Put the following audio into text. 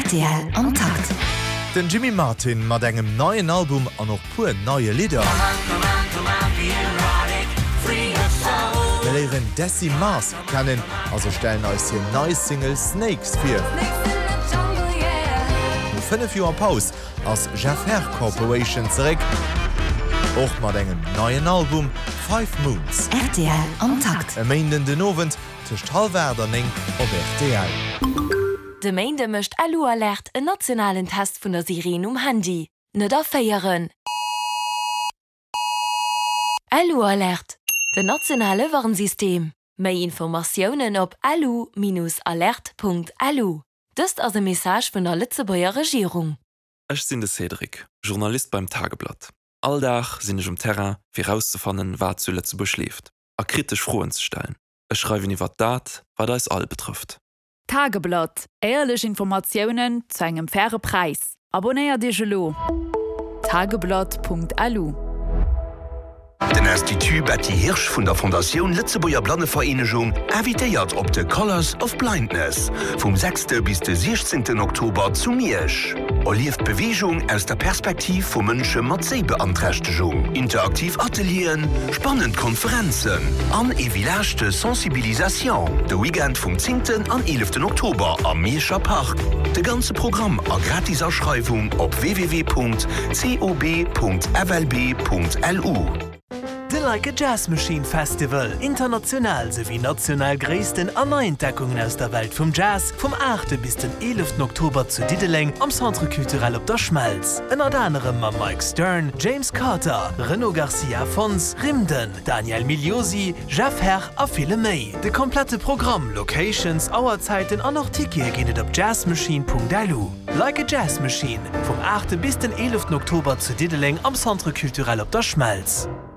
RTL am Takt. Den Jimmy Martin mat engem neuen Album an noch pur neue Lieder. Wir lehren Desi Mars kennen, also stellen als hier neue Single Snakes für. 5 Jahre Pause als Jaffer Corporation zurück. Auch mit engem neuen Album 5 Moons. RTL am Takt. Am Ende den Abend zwischen 12:30 auf RTL. De Meinde mischt Alu Alert en nationalen Test vun der Sirene Handy. Net aféieren. Alu Alert. De nationale Warnsystem. Mei Informationen op alu-alert.alu. Dëst as e Message vun der Lützebauer Regierung. Ech sinn de Cedric, Journalist beim Tageblatt. Alldach sinn ich Terrain, fir rauszufannen, wat zu Lützeburg schläft. A kritisch Froen zu stellen. Ech schreiwen iwwer dat, wat das all betrifft. Tageblatt. Ehrlich Informationen zu einem fairen Preis. Abonnier dich lo. Tageblatt.alu. Den Institut Betty Hirsch von der Fondation Lützeburger Blandenvereinigung invitiert op de Colors of Blindness vom 6. bis den 16. Oktober zu Miersch. Lieft Bewegung aus der Perspektive von Menschen mit Sehbeeinträchtigung, interaktiv Atelieren, spannend Konferenzen, an evilachte Sensibilisation. Der Weekend vom 10. an 11. Oktober am Mierscher Park. Das ganze Programm a Gratisausschreibung auf www.cob.flb.lu. The Like a Jazz Machine Festival, international sowie national größten Neuentdeckungen aus der Welt vom Jazz, vom 8. bis den 11. Oktober zu Dideleng am Centre Culturel op der Schmalz. Unter anderem mit Mike Stern, James Carter, Renaud Garcia Fons, Rimden, Daniel Migliosi, Jeff Herr a viele mehr. Das komplette Programm, Locations, Auerzeiten und auch Tickets gehen auf jazzmachine.alu. Like a Jazz Machine, vom 8. bis den 11. Oktober zu Dideleng am Centre Culturel op der Schmalz.